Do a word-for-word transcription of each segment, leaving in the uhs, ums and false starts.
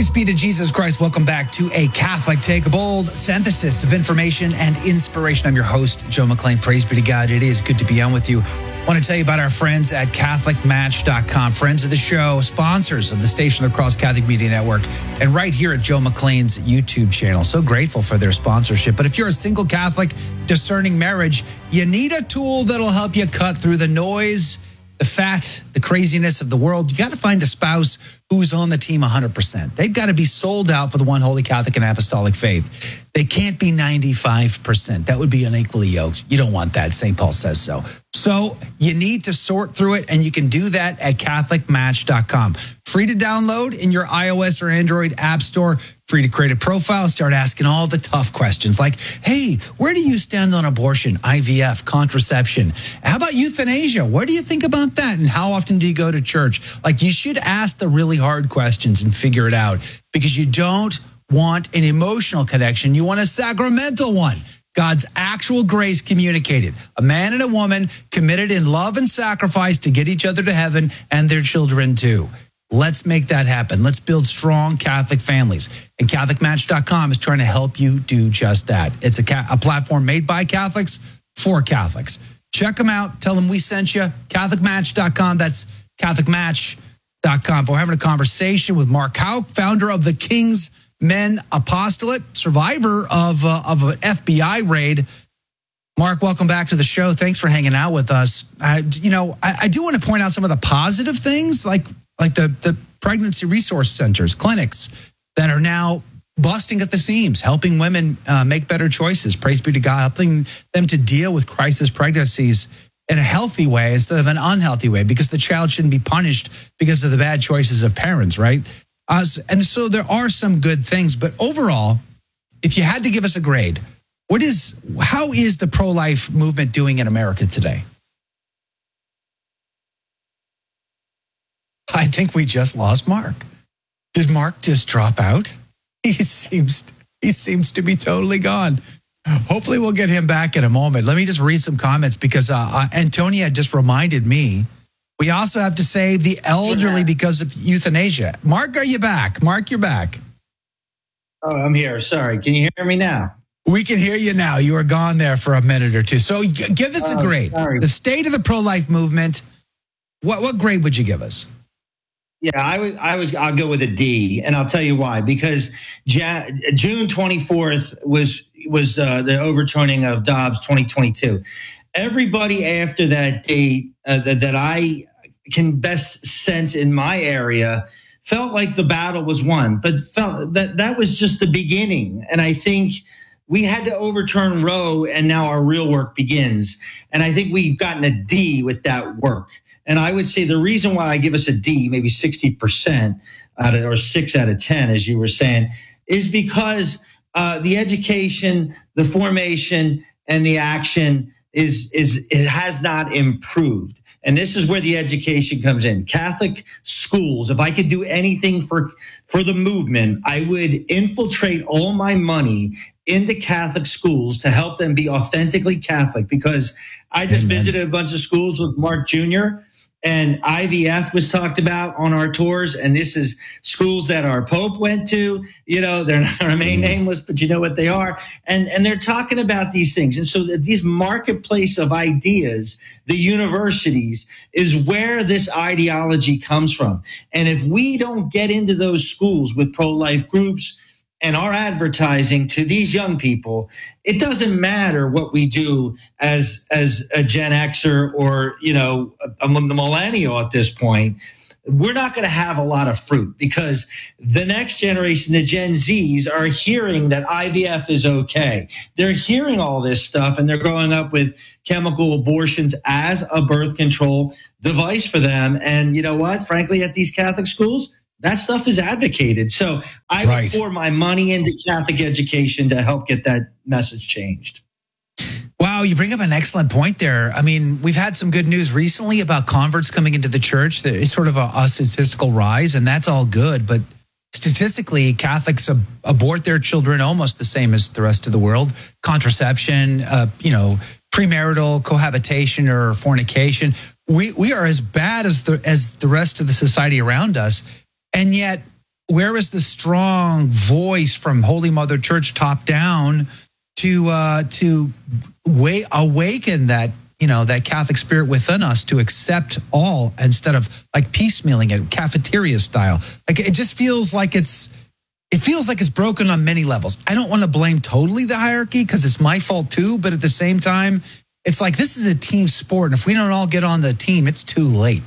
Praise be to Jesus Christ. Welcome back to A Catholic Take, a bold synthesis of information and inspiration. I'm your host, Joe McClain. Praise be to God. It is good to be on with you. I want to tell you about our friends at Catholic Match dot com, friends of the show, sponsors of the station across Catholic Media Network, and right here at Joe McClain's YouTube channel. So grateful for their sponsorship. But if you're a single Catholic discerning marriage, you need a tool that'll help you cut through the noise, the fat, the craziness of the world. You got to find a spouse who's on the team one hundred percent. They've got to be sold out for the one holy Catholic and apostolic faith. They can't be ninety-five percent. That would be unequally yoked. You don't want that. Saint Paul says so. So you need to sort through it, and you can do that at Catholic Match dot com. Free to download in your iOS or Android app store. Free to create a profile and start asking all the tough questions like, hey, where do you stand on abortion, I V F, contraception? How about euthanasia? What do you think about that? And how often do you go to church? Like, you should ask the really hard questions and figure it out, because you don't want an emotional connection. You want a sacramental one. God's actual grace communicated. A man and a woman committed in love and sacrifice to get each other to heaven and their children too. Let's make that happen. Let's build strong Catholic families. And Catholic Match dot com is trying to help you do just that. It's a, ca- a platform made by Catholics for Catholics. Check them out. Tell them we sent you. Catholic Match dot com. That's Catholic Match dot com. We're having a conversation with Mark Houck, founder of the King's Men Apostolate, survivor of, uh, of an F B I raid. Mark, welcome back to the show. Thanks for hanging out with us. I, you know, I, I do want to point out some of the positive things, like like the, the pregnancy resource centers, clinics that are now busting at the seams, helping women uh, make better choices. Praise be to God, helping them to deal with crisis pregnancies in a healthy way instead of an unhealthy way, because the child shouldn't be punished because of the bad choices of parents, right? Uh, and so there are some good things, but overall, if you had to give us a grade, what is, how is the pro-life movement doing in America today? I think we just lost Mark. Did Mark just drop out? He seems he seems to be totally gone. Hopefully we'll get him back in a moment. Let me just read some comments, because uh, uh, Antonia just reminded me we also have to save the elderly yeah. because of euthanasia. Mark, are you back? Mark, you're back. Oh, I'm here. Sorry. Can you hear me now? We can hear you now. You were gone there for a minute or two. So g- give us oh, a grade. Sorry. The state of the pro-life movement. What what grade would you give us? Yeah, I was. I was. I'll go with a D, and I'll tell you why. Because ja- June twenty-fourth was was uh, the overturning of Dobbs twenty twenty-two. Everybody after that date uh, that, that I can best sense in my area felt like the battle was won, but felt that that was just the beginning. And I think we had to overturn Roe, and now our real work begins. And I think we've gotten a D with that work. And I would say the reason why I give us a D, maybe sixty percent out of, or six out of ten, as you were saying, is because uh, the education, the formation, and the action is is it has not improved. And this is where the education comes in. Catholic schools, if I could do anything for, for the movement, I would infiltrate all my money into Catholic schools to help them be authentically Catholic, because I just Amen. visited a bunch of schools with Mark Junior, and I V F was talked about on our tours. And this is schools that our Pope went to. You know, they're not remain nameless, but you know what they are. And and they're talking about these things. And so that these marketplace of ideas, the universities, is where this ideology comes from. And if we don't get into those schools with pro-life groups and our advertising to these young people, it doesn't matter what we do as as a Gen Xer or, you know, among the millennial at this point. We're not going to have a lot of fruit, because the next generation, the Gen Zs, are hearing that I V F is okay. They're hearing all this stuff, and they're growing up with chemical abortions as a birth control device for them. And you know what? Frankly, at these Catholic schools, that stuff is advocated. So I right. would pour my money into Catholic education to help get that message changed. Wow, you bring up an excellent point there. I mean, we've had some good news recently about converts coming into the church. It's sort of a, a statistical rise, and that's all good. But statistically, Catholics ab- abort their children almost the same as the rest of the world. Contraception, uh, you know, premarital cohabitation or fornication. We we are as bad as the as the rest of the society around us. And yet where is the strong voice from Holy Mother Church top down to uh, to wa- awaken that, you know, that Catholic spirit within us to accept all instead of like piecemealing it, cafeteria style? Like it just feels like it's it feels like it's broken on many levels. I don't want to blame totally the hierarchy because it's my fault too, but at the same time, it's like this is a team sport, and if we don't all get on the team, it's too late.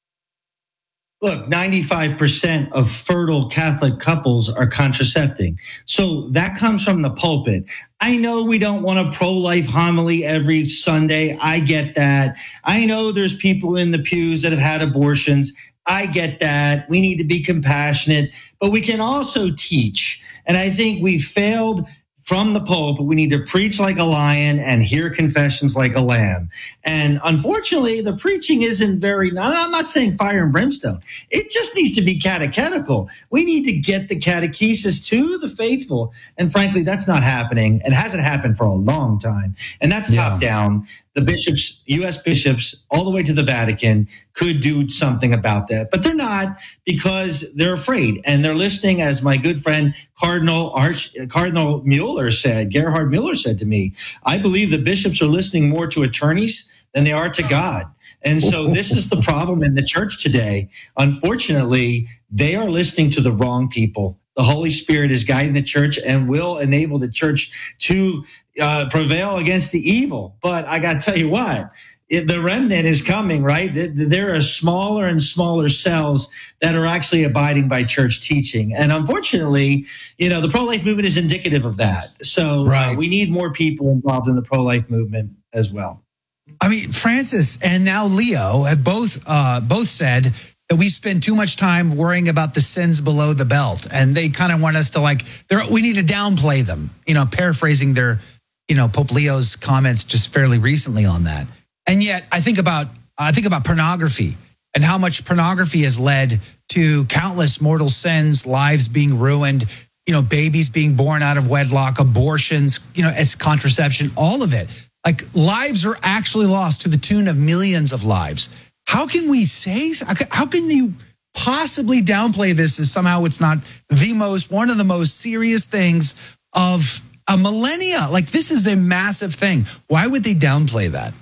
Look, ninety-five percent of fertile Catholic couples are contracepting. So that comes from the pulpit. I know we don't want a pro-life homily every Sunday. I get that. I know there's people in the pews that have had abortions. I get that. We need to be compassionate, but we can also teach. And I think we failed from the pulpit. We need to preach like a lion and hear confessions like a lamb. And unfortunately, the preaching isn't very, I'm not saying fire and brimstone. It just needs to be catechetical. We need to get the catechesis to the faithful. And frankly, that's not happening. It hasn't happened for a long time. And that's yeah. top down. The bishops, U S bishops, all the way to the Vatican could do something about that. But they're not, because they're afraid. And they're listening, as my good friend Cardinal Arch, Cardinal Mueller said, Gerhard Mueller said to me, I believe the bishops are listening more to attorneys than they are to God. And so this is the problem in the church today. Unfortunately, they are listening to the wrong people. The Holy Spirit is guiding the church and will enable the church to uh, prevail against the evil. But I got to tell you what, it, the remnant is coming, right? There are smaller and smaller cells that are actually abiding by church teaching. And unfortunately, you know, the pro-life movement is indicative of that. So right. uh, we need more people involved in the pro-life movement as well. I mean, Francis and now Leo have both uh, both said that we spend too much time worrying about the sins below the belt, and they kind of want us to like, we need to downplay them. You know, paraphrasing their, you know, Pope Leo's comments just fairly recently on that. And yet, I think about I think about pornography and how much pornography has led to countless mortal sins, lives being ruined, you know, babies being born out of wedlock, abortions, you know, as contraception, all of it. Like lives are actually lost to the tune of millions of lives. How can we say, how can you possibly downplay this as somehow it's not the most, one of the most serious things of a millennia? Like this is a massive thing. Why would they downplay that?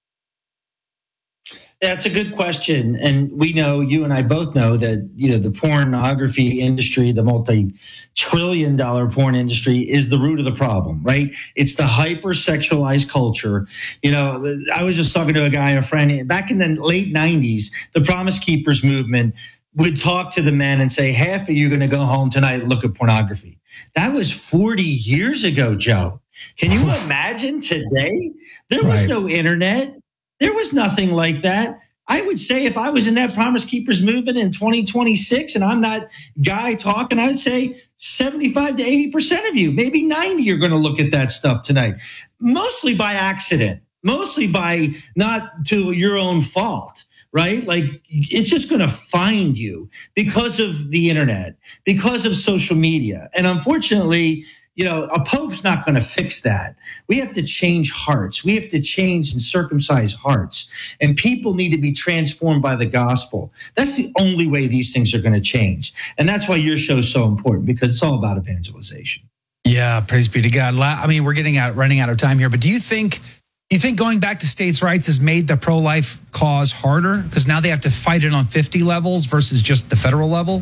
That's a good question. And we know, you and I both know that, you know, the pornography industry, the multi-trillion dollar porn industry is the root of the problem, right? It's the hyper-sexualized culture. You know, I was just talking to a guy, a friend, back in the late nineties, the Promise Keepers movement would talk to the men and say, half of you are going to go home tonight and look at pornography. That was forty years ago, Joe. Can you imagine today? There was right. no internet. There was nothing like that. I would say if I was in that Promise Keepers movement in twenty twenty-six and I'm that guy talking, I'd say seventy-five to eighty percent of you, maybe ninety, are going to look at that stuff tonight, mostly by accident, mostly by not to your own fault, right? Like it's just going to find you because of the internet, because of social media. And unfortunately, you know, a pope's not going to fix that. We have to change hearts. We have to change and circumcise hearts. And people need to be transformed by the gospel. That's the only way these things are going to change. And that's why your show is so important, because it's all about evangelization. Yeah, praise be to God. I mean, we're getting out, running out of time here. But do you think, do you think going back to states' rights has made the pro-life cause harder? Because now they have to fight it on fifty levels versus just the federal level?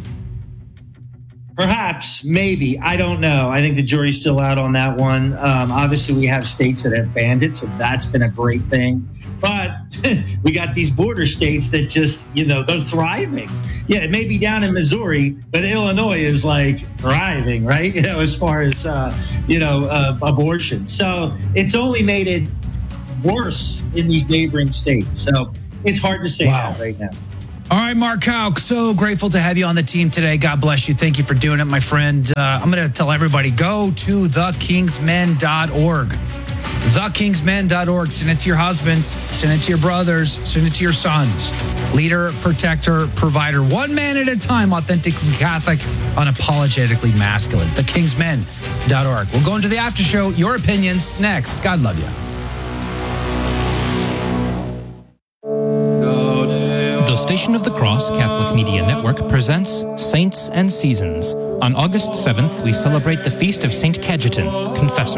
Perhaps, maybe. I don't know. I think the jury's still out on that one. Um, obviously, we have states that have banned it, so that's been a great thing. But we got these border states that just, you know, they're thriving. Yeah, it may be down in Missouri, but Illinois is like thriving, right? You know, as far as, uh, you know, uh, abortion. So it's only made it worse in these neighboring states. So it's hard to say wow. that right now. All right, Mark Houck, so grateful to have you on the team today. God bless you. Thank you for doing it, my friend. Uh, I'm going to tell everybody, go to the kingsmen dot org. the kingsmen dot org. Send it to your husbands. Send it to your brothers. Send it to your sons. Leader, protector, provider. One man at a time, authentically Catholic, unapologetically masculine. the kingsmen dot org. We'll go into the after show. Your opinions next. God love you. The station Station of the Cross Catholic Media Network presents Saints and Seasons. On August seventh, we celebrate the feast of Saint Cajetan, Confessor.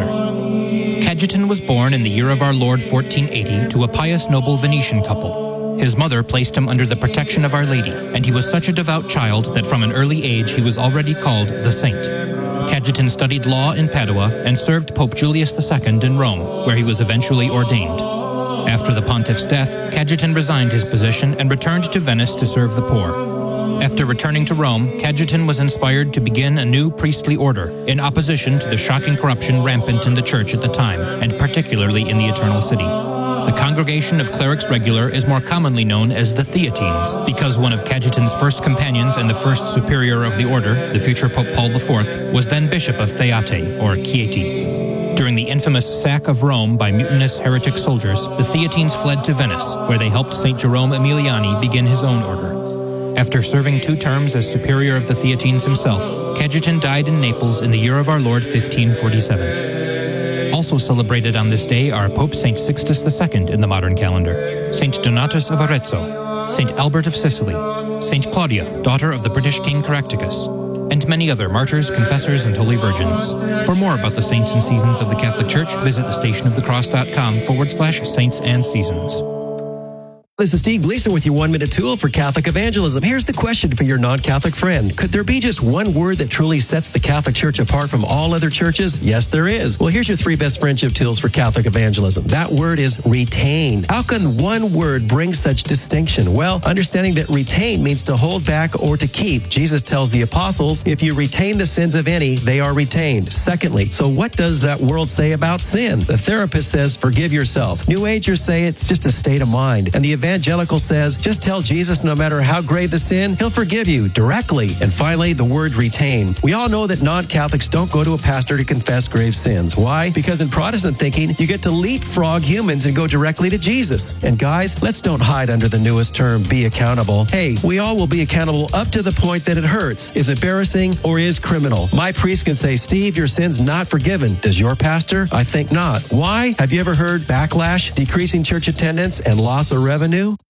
Cajetan was born in the year of our Lord fourteen eighty to a pious noble Venetian couple. His mother placed him under the protection of Our Lady, and he was such a devout child that from an early age he was already called the Saint. Cajetan studied law in Padua and served Pope Julius the Second in Rome, where he was eventually ordained. After the pontiff's death, Cajetan resigned his position and returned to Venice to serve the poor. After returning to Rome, Cajetan was inspired to begin a new priestly order in opposition to the shocking corruption rampant in the church at the time, and particularly in the Eternal City. The Congregation of Clerics Regular is more commonly known as the Theatines, because one of Cajetan's first companions and the first superior of the order, the future Pope Paul the Fourth, was then Bishop of Theate, or Chieti. During the infamous sack of Rome by mutinous heretic soldiers, the Theatines fled to Venice, where they helped Saint Jerome Emiliani begin his own order. After serving two terms as superior of the Theatines himself, Cajetan died in Naples in the year of our Lord fifteen forty-seven. Also celebrated on this day are Pope Saint Sixtus the Second in the modern calendar, Saint Donatus of Arezzo, Saint Albert of Sicily, Saint Claudia, daughter of the British King Caractacus, and many other martyrs, confessors, and holy virgins. For more about the saints and seasons of the Catholic Church, visit thestationofthecross.com forward slash saints and seasons. This is Steve Gleason with your one-minute tool for Catholic evangelism. Here's the question for your non-Catholic friend. Could there be just one word that truly sets the Catholic Church apart from all other churches? Yes, there is. Well, here's your three best friendship tools for Catholic evangelism. That word is retain. How can one word bring such distinction? Well, understanding that retain means to hold back or to keep. Jesus tells the apostles, if you retain the sins of any, they are retained. Secondly, so what does that world say about sin? The therapist says, forgive yourself. New Agers say it's just a state of mind. And the evangelical says, just tell Jesus no matter how grave the sin, he'll forgive you directly. And finally, the word retain. We all know that non-Catholics don't go to a pastor to confess grave sins. Why? Because in Protestant thinking, you get to leapfrog humans and go directly to Jesus. And guys, let's don't hide under the newest term, be accountable. Hey, we all will be accountable up to the point that it hurts, is embarrassing, or is criminal. My priest can say, Steve, your sin's not forgiven. Does your pastor? I think not. Why? Have you ever heard backlash, decreasing church attendance, and loss of revenue?